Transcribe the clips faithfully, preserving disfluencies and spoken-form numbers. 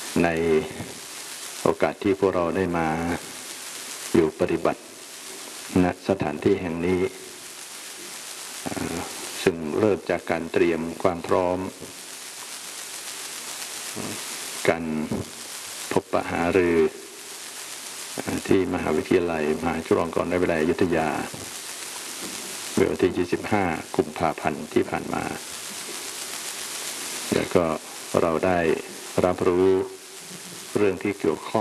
ในโอกาสที่พวกเราได้มาอยู่ปฏิบัติณสถานที่แห่งนี้ซึ่งเริ่มจากการเตรียมความพร้อมการพบปะหารือที่มหาวิทยาลัยมหาจุฬาลงกรณ์ราชวิทยาลัยอยุธยาเมื่อวันที่ยี่สิบห้ากุมภาพันธ์ที่ผ่านมาแล้วก็เราได้รับรู้เรื่องที่เกี่ยวข้อง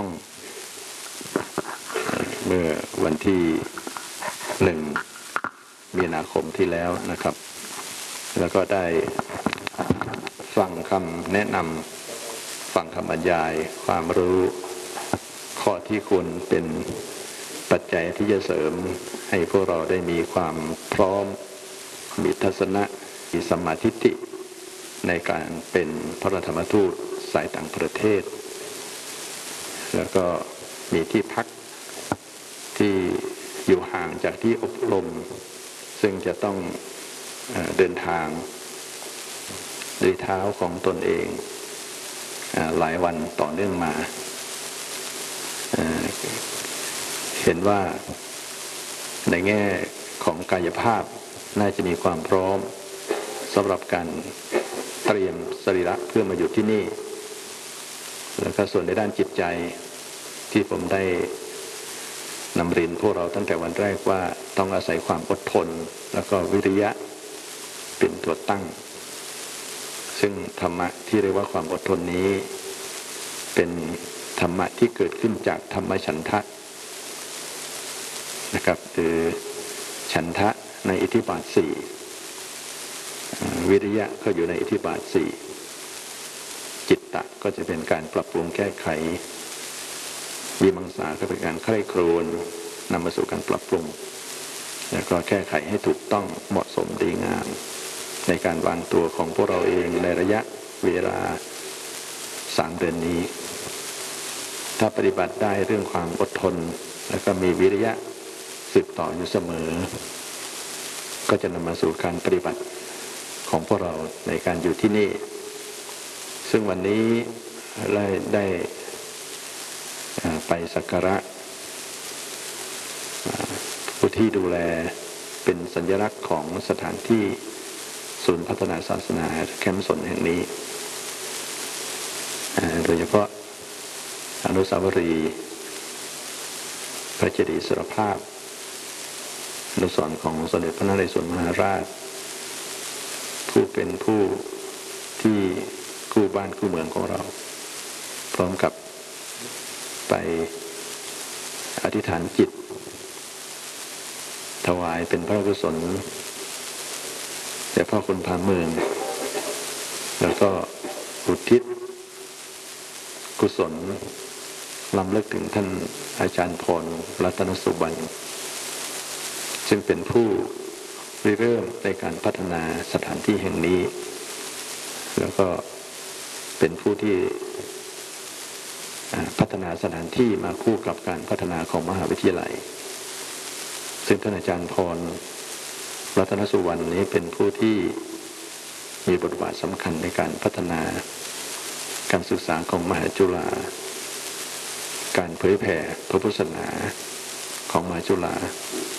เมื่อวันที่หนึ่งมีนาคมที่แล้วนะครับแล้วก็ได้ฟังคำแนะนำฟังคำบรรยายความรู้ข้อที่ควรเป็นปัจจัยที่จะเสริมให้พวกเราได้มีความพร้อมมีทัศนะมีสัมมาทิฏฐิในการเป็นพระธรรมทูตสายต่างประเทศแล้วก็มีที่พักที่อยู่ห่างจากที่อบรมซึ่งจะต้องเอ่อเดินทางด้วยเท้าของตนเองเอ่อหลายวันต่อเนื่องมาเอ่อเห็นว่าในแง่ของกายภาพน่าจะมีความพร้อมสำหรับการเตรียมสรีระเพื่อมาอยู่ที่นี่แล้วก็ส่วนในด้านจิตใจที่ผมได้นำเรียนพวกเราตั้งแต่วันแรกว่าต้องอาศัยความอดทนแล้วก็วิริยะเป็นตัวตั้งซึ่งธรรมะที่เรียกว่าความอดทนนี้เป็นธรรมะที่เกิดขึ้นจากธรรมฉันทะนะครับคือฉันทะในอิทธิบาทสี่วิริยะก็อยู่ในอิทธิบาทสี่จิตตะก็จะเป็นการปรับปรุงแก้ไขวิมังสาก็เป็นการใคร่ครวญนำมาสู่การปรับปรุงแล้วก็แก้ไขให้ถูกต้องเหมาะสมดีงามในการวางตัวของพวกเราเองในระยะเวลาสามเดือนนี้ถ้าปฏิบัติได้เรื่องความอดทนแล้วก็มีวิริยะสืบต่ออยู่เสมอก็จะนำมาสู่การปฏิบัติของพวกเราในการอยู่ที่นี่ซึ่งวันนี้ได้ได้ไปสักการะผู้ที่ดูแลเป็นสัญลักษณ์ของสถานที่ศูนย์พัฒนาศาสนาแคมป์สนแห่งนี้โดยเฉพาะอนุสาวรีย์พระเจดีย์สุรภาพอนุสรณ์ของสมเด็จพระนเรศวรมหาราชผู้เป็นผู้ที่คู่บ้านคู่เมืองของเราพร้อมกับไปอธิษฐานจิตถวายเป็นพระกุศลแด่พ่อคุณพาเมืองแล้วก็อุทิศกุศลรำลึกถึงท่านอาจารย์พรรัตนสุวรรณซึ่งเป็นผู้ริเริ่มในการพัฒนาสถานที่แห่งนี้แล้วก็เป็นผู้ที่พัฒนาสถานที่มาคู่กับการพัฒนาของมหาวิทยาลัยซึ่งท่านอาจารย์พรรัตนสุวรรณนี้เป็นผู้ที่มีบทบาทสำคัญในการพัฒนาการศึกษาของมหาจุฬาการเผยแผ่พระพุทธศาสนาของมหาจุฬา